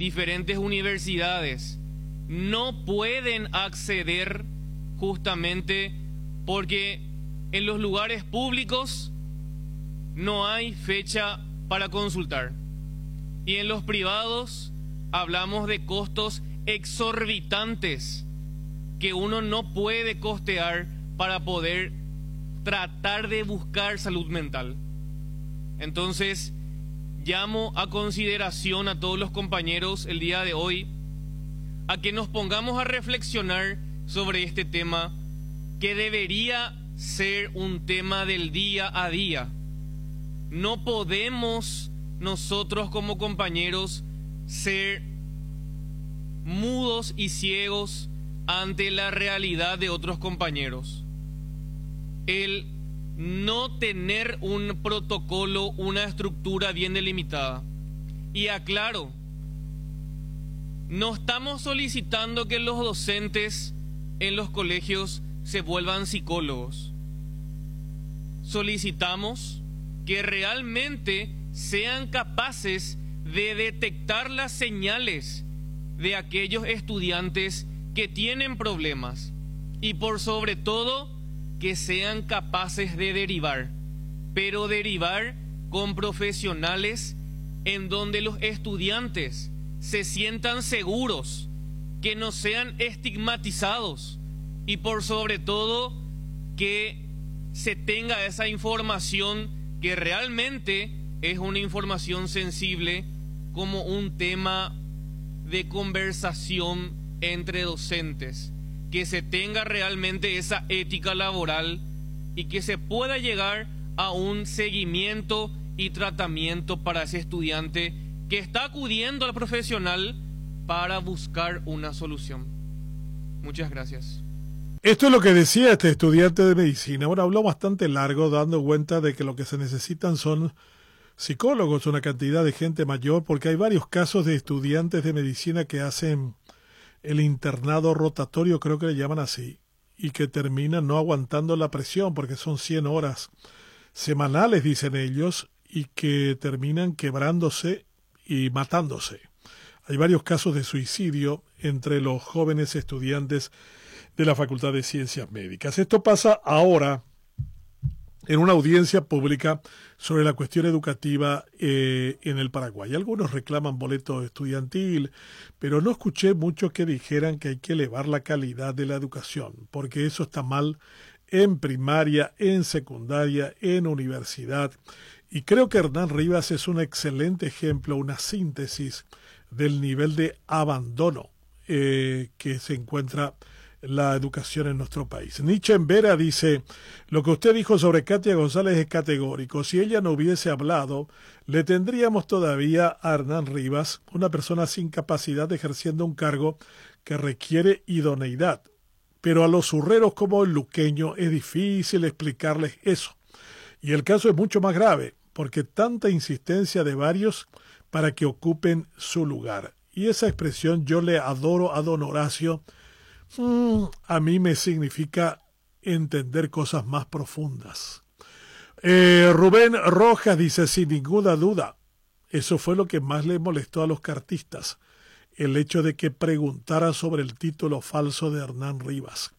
diferentes universidades no pueden acceder justamente porque en los lugares públicos no hay fecha para consultar. Y en los privados hablamos de costos exorbitantes que uno no puede costear para poder tratar de buscar salud mental. Entonces, llamo a consideración a todos los compañeros el día de hoy a que nos pongamos a reflexionar sobre este tema que debería ser un tema del día a día. No podemos nosotros como compañeros ser mudos y ciegos ante la realidad de otros compañeros. El no tener un protocolo, una estructura bien delimitada. Y aclaro, no estamos solicitando que los docentes en los colegios se vuelvan psicólogos. Solicitamos que realmente sean capaces de detectar las señales de aquellos estudiantes que tienen problemas y por sobre todo que sean capaces de derivar, pero derivar con profesionales en donde los estudiantes se sientan seguros, que no sean estigmatizados y por sobre todo que se tenga esa información que realmente es una información sensible como un tema de conversación entre docentes, que se tenga realmente esa ética laboral y que se pueda llegar a un seguimiento y tratamiento para ese estudiante que está acudiendo al profesional para buscar una solución. Muchas gracias. Esto es lo que decía este estudiante de medicina. Ahora habló bastante largo, dando cuenta de que lo que se necesitan son psicólogos, una cantidad de gente mayor, porque hay varios casos de estudiantes de medicina que hacen el internado rotatorio, creo que le llaman así, y que terminan no aguantando la presión, porque son 100 horas semanales, dicen ellos, y que terminan quebrándose y matándose. Hay varios casos de suicidio entre los jóvenes estudiantes de la Facultad de Ciencias Médicas. Esto pasa ahora en una audiencia pública sobre la cuestión educativa en el Paraguay. Algunos reclaman boleto estudiantil, pero no escuché muchos que dijeran que hay que elevar la calidad de la educación, porque eso está mal en primaria, en secundaria, en universidad. Y creo que Hernán Rivas es un excelente ejemplo, una síntesis del nivel de abandono que se encuentra la educación en nuestro país. Nietzsche en Vera dice: lo que usted dijo sobre Katia González es categórico. Si ella no hubiese hablado, le tendríamos todavía a Hernán Rivas, una persona sin capacidad ejerciendo un cargo que requiere idoneidad. Pero a los urreros como el luqueño es difícil explicarles eso. Y el caso es mucho más grave, porque tanta insistencia de varios para que ocupen su lugar. Y esa expresión "yo le adoro a don Horacio", a mí me significa entender cosas más profundas. Rubén Rojas dice: sin ninguna duda, eso fue lo que más le molestó a los cartistas, el hecho de que preguntara sobre el título falso de Hernán Rivas.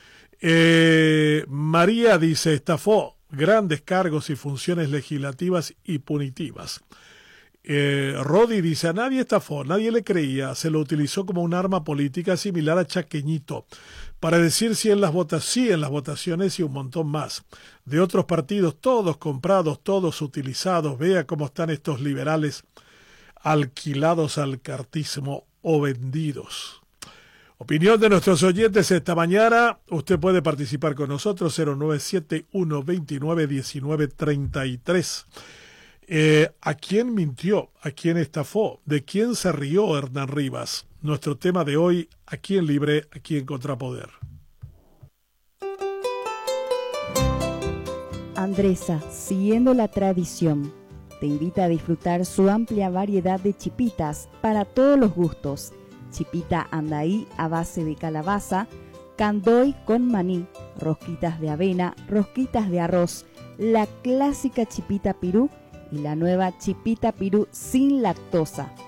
María dice: estafó grandes cargos y funciones legislativas y punitivas. Rodi dice: a nadie estafó, nadie le creía, se lo utilizó como un arma política similar a Chaqueñito, para decir sí en las votaciones y un montón más. De otros partidos, todos comprados, todos utilizados. Vea cómo están estos liberales alquilados al cartismo o vendidos. Opinión de nuestros oyentes esta mañana. Usted puede participar con nosotros, 0971-291933. ¿A quién mintió? ¿A quién estafó? ¿De quién se rió Hernán Rivas? Nuestro tema de hoy: aquí en Libre, aquí en Contrapoder. Andresa, siguiendo la tradición, te invita a disfrutar su amplia variedad de chipitas para todos los gustos. Chipita andaí a base de calabaza, candoy con maní, rosquitas de avena, rosquitas de arroz, la clásica chipita pirú y la nueva chipita pirú sin lactosa.